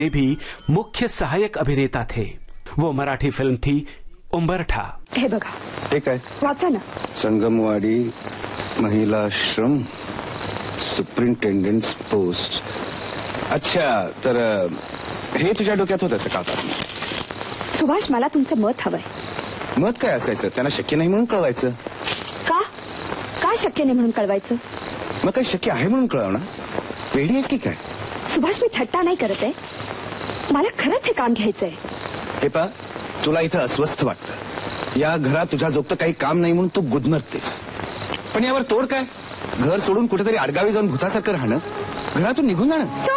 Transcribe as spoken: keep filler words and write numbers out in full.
भी मुख्य सहायक अभिनेता थे। वो मराठी फिल्म थी उंबरठा। हे बघा, ठीक आहे, वाचा ना। Sangamwadi महिलाश्रम superintendent post. अच्छा, तर हे तुझ्या डोक्यात होतं सकाळपासून? सुभाष, मला तुमचं मत हवंय। मत काय असायचं? त्यांना शक्य नाही म्हणून कळवायचं। का का शक्य नाही म्हणून कळवायचं? मग काय शक्य आहे म्हणून कळवणार? वेडी आहेस की काय? सुभाष, मी थट्टा नाही करत आहे, मला खरंच हे काम घ्यायचंय। हे पा, तुला इथं अस्वस्थ वाटतं, या घरात तुझ्या जोगतं काही काम नाही म्हणून तू गुदमरतेस, पण यावर तोड काय? घर सोडून कुठेतरी आडगावी जाऊन भूतासारखं राहणं, घरातून निघून जाणं।